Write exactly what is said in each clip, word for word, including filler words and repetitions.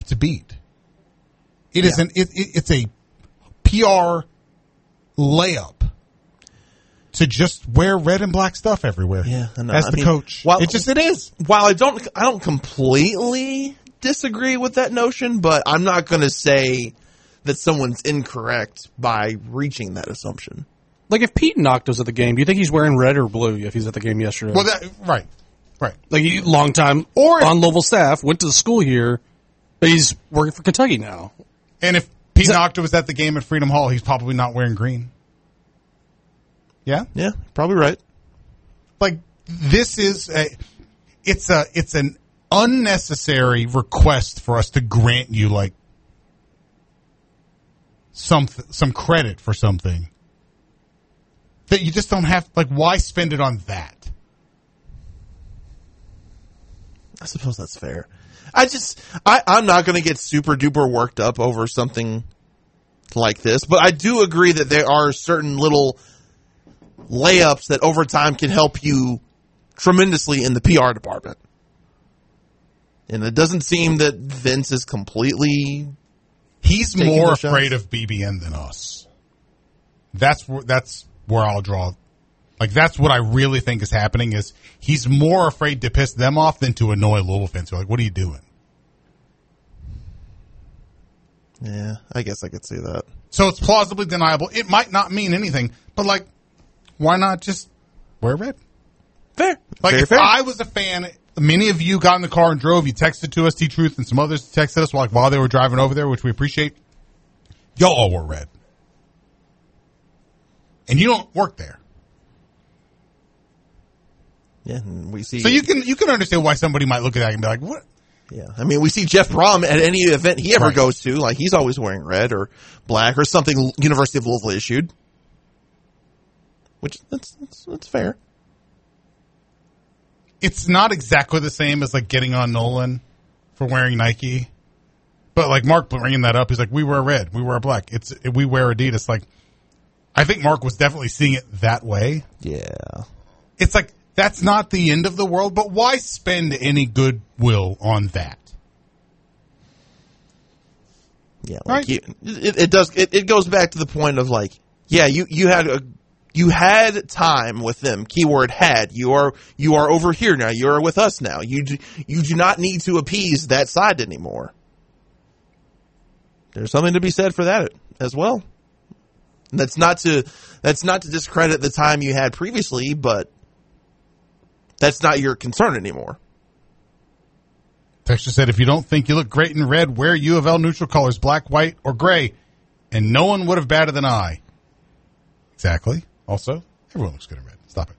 to beat. It Yeah. is an it, it, it's a P R layup to just wear red and black stuff everywhere. Yeah, I know. As I the mean, coach, while- it just it is. While I don't, I don't completely disagree with that notion, but I'm not going to say that someone's incorrect by reaching that assumption. Like if Pete Knocked was at the game, do you think he's wearing red or blue if he's at the game yesterday? Well, that right, right. Like he, long time Or- on Louisville staff, went to the school here, but he's working for Kentucky now. And if Pete that- Nocta was at the game at Freedom Hall, he's probably not wearing green. Yeah, Yeah, probably right. like this is a, it's a, it's an unnecessary request for us to grant you like some some credit for something that you just don't have. Like, why spend it on that? I suppose that's fair. I just, I, I'm not going to get super duper worked up over something like this, but I do agree that there are certain little layups that over time can help you tremendously in the P R department. And it doesn't seem that Vince is completely. He's Taking more the shots. afraid of B B N than us. That's where that's where I'll draw. Like, that's what I really think is happening, is he's more afraid to piss them off than to annoy Louisville fans. They're like, what are you doing? Yeah, I guess I could see that. So it's plausibly deniable. It might not mean anything, but like, why not just wear red? Fair. Like, Very if fair. I was a fan, many of you got in the car and drove, you texted to us, T-Truth, and some others texted us like while they were driving over there, which we appreciate. Y'all all wore red. And you don't work there. Yeah, and we see. So you can you can understand why somebody might look at that and be like, what? Yeah, I mean, we see Jeff Brom at any event he ever Right. goes to. Like, he's always wearing red or black or something University of Louisville issued. Which, that's, that's, that's fair. It's not exactly the same as like getting on Nolan for wearing Nike. But like Mark bringing that up, he's like, we wear red, we wear black. It's we wear Adidas. Like, I think Mark was definitely seeing it that way. Yeah. It's like, that's not the end of the world, but why spend any goodwill on that? Yeah, Right. like you, it, it does. It, it goes back to the point of like, yeah, you, you had a, you had time with them. Keyword had. You are you are over here now. You are with us now. You do, you do not need to appease that side anymore. There's something to be said for that as well. And that's not to that's not to discredit the time you had previously, but that's not your concern anymore. Texture said, if you don't think you look great in red, wear U of L neutral colors, black, white, or gray, and no one would have batted an eye. Exactly. Also, everyone looks good in red. Stop it.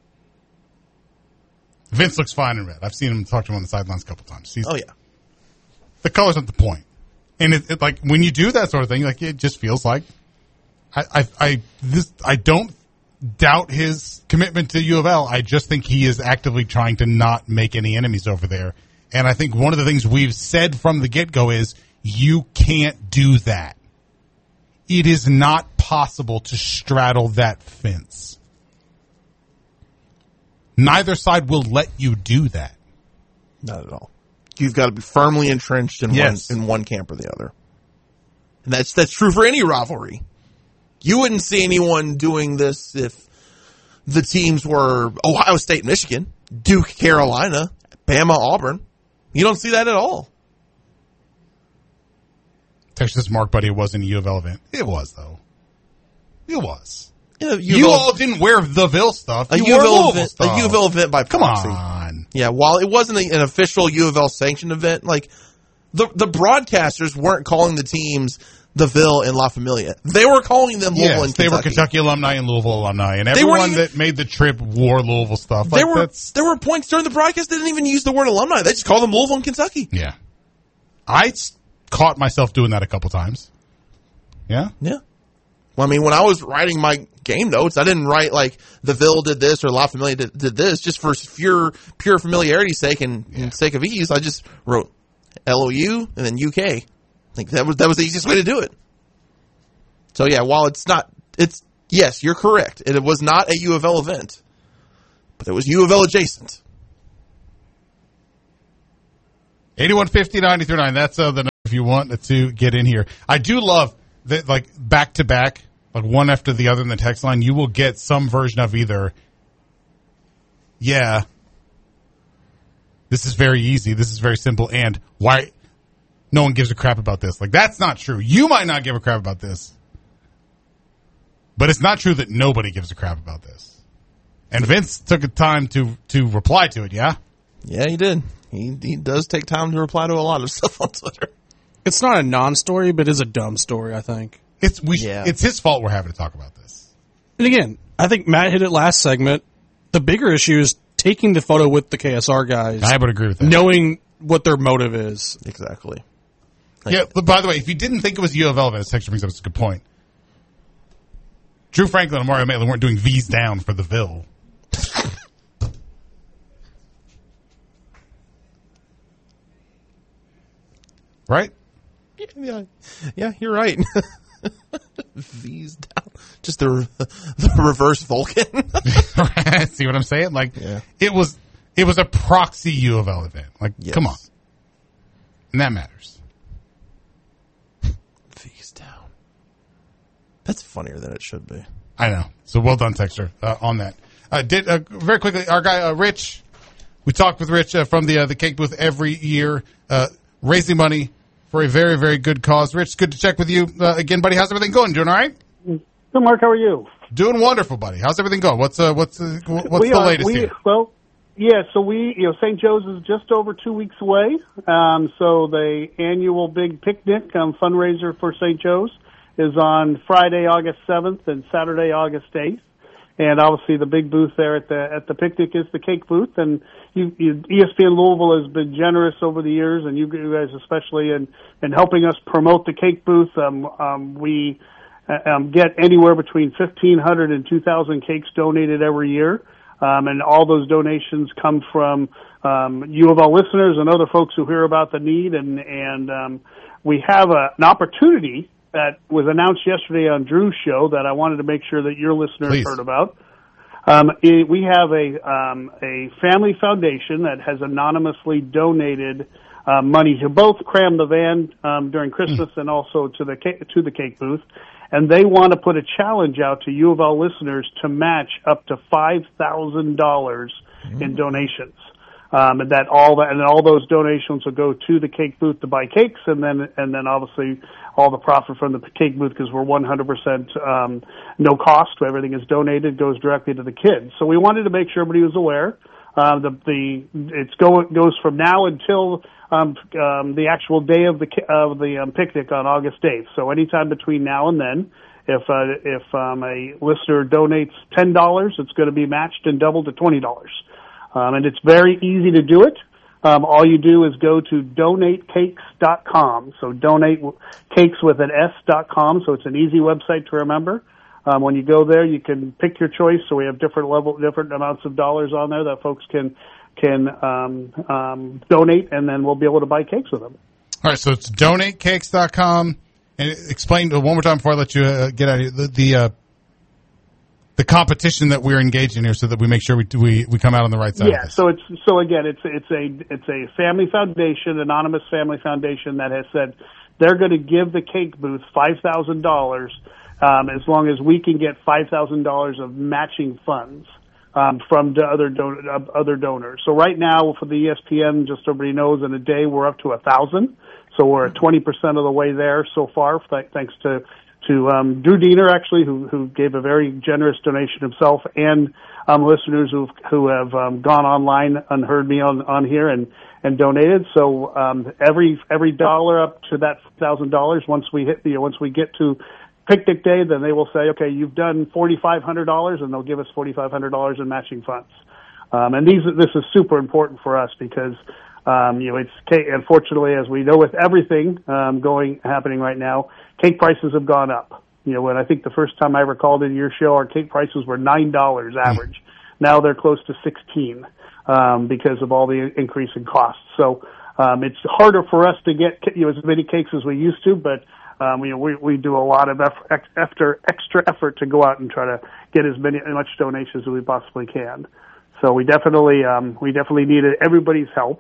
Vince looks fine in red. I've seen him talk to him on the sidelines a couple times. He's, Oh yeah. the color's not the point. And it, it like when you do that sort of thing, like it just feels like I I I this I don't doubt his commitment to U of L. I just think he is actively trying to not make any enemies over there. And I think one of the things we've said from the get-go is you can't do that. It is not possible to straddle that fence. Neither side will let you do that. Not at all. You've got to be firmly entrenched in Yes. one in one camp or the other. And that's that's true for any rivalry. You wouldn't see anyone doing this if the teams were Ohio State, Michigan, Duke, Carolina, Bama, Auburn. You don't see that at all. Texas Mark Buddy, it wasn't a U of L event. It was, though. It was. Yeah, You all didn't wear the Ville stuff. a You U wore of L Louisville event, stuff. a U of L event by Come proxy. on. Yeah, while it wasn't a, an official U of L sanctioned event, like the the broadcasters weren't calling the teams the Ville and La Familia. They were calling them Louisville Yes, and they Kentucky. were Kentucky alumni and Louisville alumni, and They weren't everyone even- that made the trip wore Louisville stuff. Like, There were that's, there were points during the broadcast they didn't even use the word alumni. They just called them Louisville and Kentucky. yeah. I s- caught myself doing that a couple times. Yeah? Yeah. Well, I mean, when I was writing my game notes, I didn't write like the Ville did this or La Familia did, did this just for pure pure familiarity's sake and, and sake of ease. I just wrote L O U and then U K. Like that was that was the easiest way to do it. So yeah, while it's not, it's yes, you're correct. It was not a U of L event, but it was U of L adjacent. eighty-one fifty, ninety-three nine. That's uh, the if you want to get in here. I do love that, like, back to back, like one after the other in the text line, you will get some version of either, yeah, this is very easy, this is very simple, and why no one gives a crap about this. Like, that's not true. You might not give a crap about this, but it's not true that nobody gives a crap about this. And Vince took a time to, to reply to it, yeah? Yeah, he did. He he does take time to reply to a lot of stuff on Twitter. It's not a non-story, but it's a dumb story, I think. It's we. Yeah. It's his fault we're having to talk about this. And again, I think Matt hit it last segment. The bigger issue is taking the photo with the K S R guys. I would agree with that. Knowing what their motive is. Exactly. Yeah, but by the way, if you didn't think it was U of L event, this texture brings up a good point. Drew Franklin and Mario Maitland weren't doing V's down for the Ville. Right? Yeah, yeah, you're right. V's down. Just the the reverse Vulcan. See what I'm saying? Like, yeah. it was it was a proxy U of L event. Like, Yes. come on. And that matters. V's down. That's funnier than it should be. I know. So well done, Texter, uh, on that. Uh, did uh, very quickly, our guy uh, Rich. We talked with Rich uh, from the uh, the Cake Booth every year, uh, raising money for a very very good cause. Rich, good to check with you uh, again, buddy. How's everything going? Doing all right? Good, Mark. How are you? Doing wonderful, buddy. How's everything going? What's uh, what's uh, what's we the are, latest we, here? Well, yeah. So we, you know, Saint Joe's is just over two weeks away. Um, so the annual big picnic um, fundraiser for Saint Joe's is on Friday, August seventh, and Saturday, August eighth. And obviously, the big booth there at the at the picnic is the cake booth. And you, you, E S P N Louisville has been generous over the years, and you guys especially in in helping us promote the cake booth. Um, um, we um, get anywhere between fifteen hundred and two thousand cakes donated every year, um, and all those donations come from um, U of L listeners and other folks who hear about the need. And and um, we have a, an opportunity that was announced yesterday on Drew's show that I wanted to make sure that your listeners Please. heard about. Um, it, we have a um, a family foundation that has anonymously donated uh, money to both Cram the Van um, during Christmas and also to the ca- to the cake booth, and they want to put a challenge out to U of L listeners to match up to five thousand dollars in donations. Um, and that all that, and all those donations will go to the cake booth to buy cakes, and then and then obviously all the profit from the cake booth, because we're one hundred percent um, no cost. Everything is donated, goes directly to the kids. So we wanted to make sure everybody was aware. Uh, the the it's go goes from now until um, um, the actual day of the of the um, picnic on August eighth. So anytime between now and then, if uh, if um, a listener donates ten dollars, it's going to be matched and doubled to twenty dollars. Um, and it's very easy to do it. Um, all you do is go to donate cakes dot com. So donate cakes with an S dot com. So it's an easy website to remember. Um, when you go there, you can pick your choice. So we have different level, different amounts of dollars on there that folks can can um, um, donate, and then we'll be able to buy cakes with them. All right, so it's donate cakes dot com. And explain one more time before I let you uh, get out of here. The, the uh, the competition that we're engaged in here, so that we make sure we we, we come out on the right side. Yeah. Of this. So it's so again, it's it's a it's a family foundation, anonymous family foundation that has said they're going to give the cake booth five thousand dollars um, as long as we can get five thousand dollars of matching funds um, from the other don- uh, other donors. So right now for the E S P N, just so everybody knows, in a day we're up to a thousand. So we're at twenty percent of the way there so far, th- thanks to. to um, Drew Diener, actually, who who gave a very generous donation himself, and um, listeners who who have um, gone online and heard me on, on here and, and donated. So um, every every dollar up to that thousand dollars, once we hit the once we get to picnic day, then they will say, okay, you've done forty five hundred dollars, and they'll give us forty five hundred dollars in matching funds. Um, and these this is super important for us because. Um, you know, it's unfortunately, as we know with everything um, going happening right now, cake prices have gone up. You know, when I think the first time I ever called in your show, our cake prices were nine dollars average. Now they're close to sixteen um, because of all the increase in costs. So um, it's harder for us to get you know as many cakes as we used to, but um, you know we we do a lot of effort, extra extra effort to go out and try to get as many as much donations as we possibly can. So we definitely um, we definitely needed everybody's help.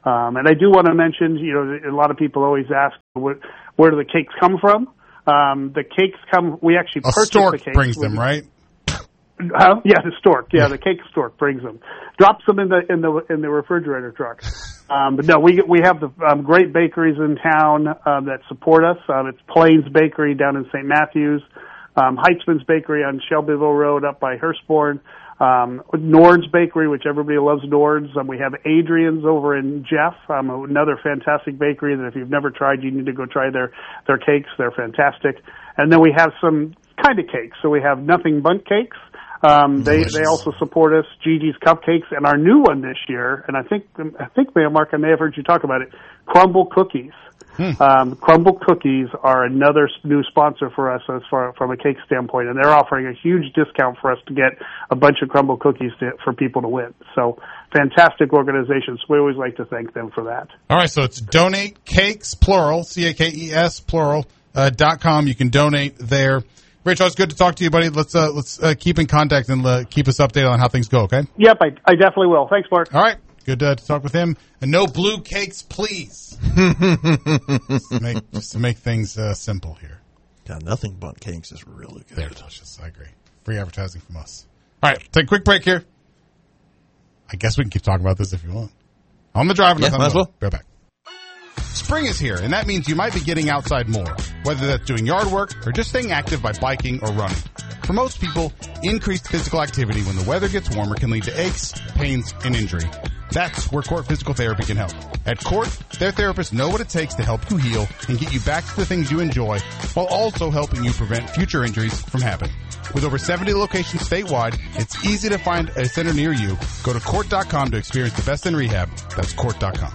Um, and I do want to mention, you know, a lot of people always ask, where, where do the cakes come from? Um, the cakes come, we actually A purchase stork the cakes. brings them, right? Huh? Yeah, the stork. Yeah, the cake stork brings them. Drops them in the in the in the refrigerator truck. Um, but no, we we have the um, great bakeries in town um, that support us. Um, it's Plains Bakery down in Saint Matthews, um, Heitzman's Bakery on Shelbyville Road up by Hurstbourne, um, Nord's Bakery, which everybody loves Nord's. Um, we have Adrian's over in Jeff, um, another fantastic bakery that if you've never tried, you need to go try their their cakes. They're fantastic. And then we have some kind of cakes. So we have Nothing Bundt Cakes. Um, they, they also support us, Gigi's Cupcakes, and our new one this year, and I think, I think, Mark, I may have heard you talk about it, Crumble Cookies. Hmm. Um, Crumble Cookies are another new sponsor for us as far from a cake standpoint, and they're offering a huge discount for us to get a bunch of Crumble Cookies to, for people to win. So, fantastic organizations. We always like to thank them for that. All right, so it's Donate Cakes, plural, C A K E S, plural, uh, dot com. You can donate there. Rich, it's good to talk to you, buddy. Let's uh, let's uh, keep in contact and uh, keep us updated on how things go, okay? Yep, I, I definitely will. Thanks, Mark. All right. Good uh, to talk with him. And no blue cakes, please. just, to make, just to make things uh, simple here. God, Nothing Bundt Cakes is really good. They're delicious. I agree. Free advertising from us. All right. Take a quick break here. I guess we can keep talking about this if you want. On the drive. Yeah, might as well. Be right back. Spring is here, and that means you might be getting outside more, whether that's doing yard work or just staying active by biking or running. For most people, increased physical activity when the weather gets warmer can lead to aches, pains, and injury. That's where Court Physical Therapy can help. At Court, their therapists know what it takes to help you heal and get you back to the things you enjoy, while also helping you prevent future injuries from happening. With over seventy locations statewide, it's easy to find a center near you. Go to court dot com to experience the best in rehab. That's court dot com.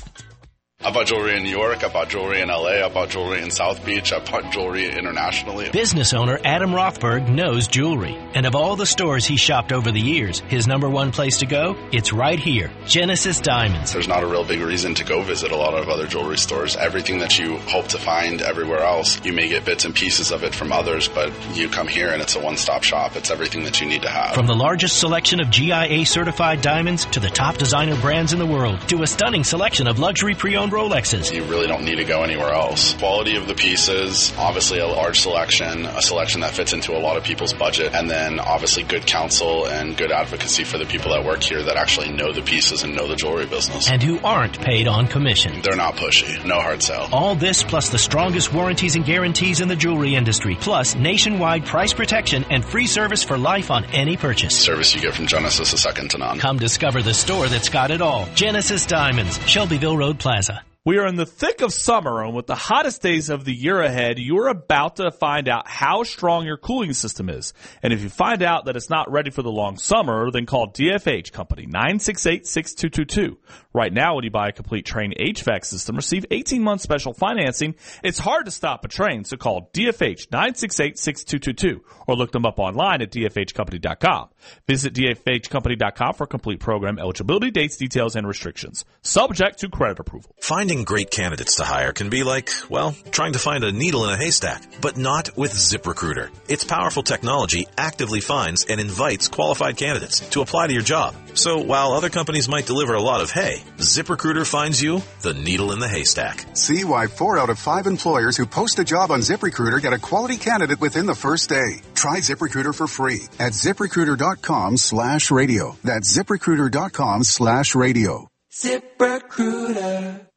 I bought jewelry in New York, I bought jewelry in L A, I bought jewelry in South Beach, I bought jewelry internationally. Business owner Adam Rothberg knows jewelry. And of all the stores he shopped over the years, his number one place to go? It's right here, Genesis Diamonds. There's not a real big reason to go visit a lot of other jewelry stores. Everything that you hope to find everywhere else, you may get bits and pieces of it from others, but you come here and it's a one-stop shop. It's everything that you need to have. From the largest selection of G I A certified diamonds to the top designer brands in the world to a stunning selection of luxury pre-owned Rolexes. You really don't need to go anywhere else. Quality of the pieces, obviously a large selection, a selection that fits into a lot of people's budget, and then obviously good counsel and good advocacy for the people that work here that actually know the pieces and know the jewelry business. And who aren't paid on commission. They're not pushy. No hard sell. All this plus the strongest warranties and guarantees in the jewelry industry, plus nationwide price protection and free service for life on any purchase. Service you get from Genesis is second to none. Come discover the store that's got it all. Genesis Diamonds, Shelbyville Road Plaza. We are in the thick of summer, and with the hottest days of the year ahead, you're about to find out how strong your cooling system is. And if you find out that it's not ready for the long summer, then call D F H Company, nine six eight, six two two two. Right now, when you buy a complete Trane H V A C system, receive eighteen months special financing. It's hard to stop a train, so call D F H, nine six eight, six two two two, or look them up online at D F H company dot com. Visit D F H company dot com for complete program eligibility, dates, details, and restrictions. Subject to credit approval. Finding great candidates to hire can be like, well, trying to find a needle in a haystack, but not with ZipRecruiter. Its powerful technology actively finds and invites qualified candidates to apply to your job. So while other companies might deliver a lot of hay, ZipRecruiter finds you the needle in the haystack. See why four out of five employers who post a job on ZipRecruiter get a quality candidate within the first day. Try ZipRecruiter for free at ZipRecruiter.com slash radio. That's ZipRecruiter.com slash radio. ZipRecruiter.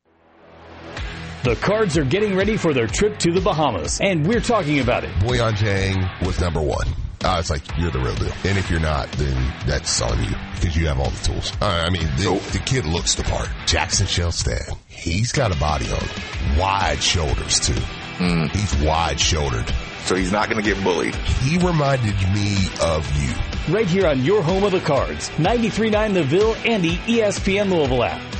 The Cards are getting ready for their trip to the Bahamas, and we're talking about it. Boyan Jang was number one. Uh, it's like, you're the real deal. And if you're not, then that's on you, because you have all the tools. Uh, I mean, the, the kid looks the part. Jackson Shelstad, he's got a body on him. Wide shoulders, too. Mm. He's wide-shouldered. So he's not going to get bullied. He reminded me of you. Right here on your home of the Cards, ninety-three point nine The Ville and the E S P N Louisville app.